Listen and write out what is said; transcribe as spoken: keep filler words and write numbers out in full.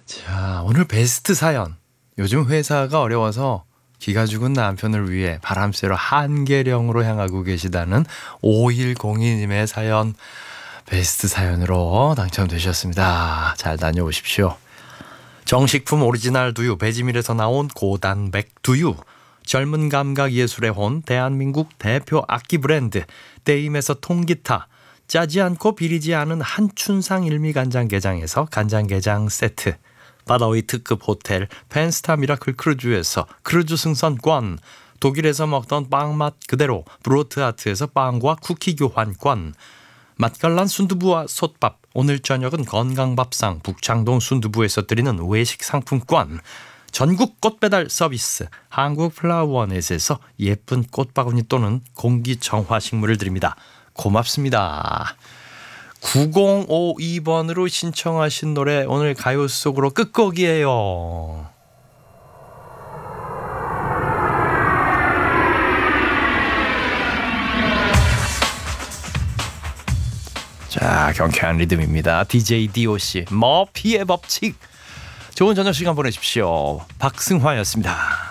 자, 오늘 베스트 사연. 요즘 회사가 어려워서 기가 죽은 남편을 위해 바람 쐬러 한계령으로 향하고 계시다는 오일공이 님의 사연 베스트 사연으로 당첨되셨습니다. 잘 다녀오십시오. 정식품 오리지널 두유 배지밀에서 나온 고단백 두유, 젊은 감각 예술의 혼 대한민국 대표 악기 브랜드 떼임에서 통기타, 짜지 않고 비리지 않은 한춘상 일미 간장게장에서 간장게장 세트, 바다위 특급 호텔 펜스타 미라클 크루즈에서 크루즈 승선권, 독일에서 먹던 빵맛 그대로 브로트아트에서 빵과 쿠키 교환권, 맛깔난 순두부와 솥밥, 오늘 저녁은 건강밥상 북창동 순두부에서 드리는 외식 상품권, 전국 꽃배달 서비스 한국플라워원에서 예쁜 꽃바구니 또는 공기정화식물을 드립니다. 고맙습니다. 구공오이 번으로 신청하신 노래 오늘 가요 속으로 끝곡이에요. 자, 경쾌한 리듬입니다. 디제이 디오씨 머피의 법칙. 좋은 저녁 시간 보내십시오. 박승화였습니다.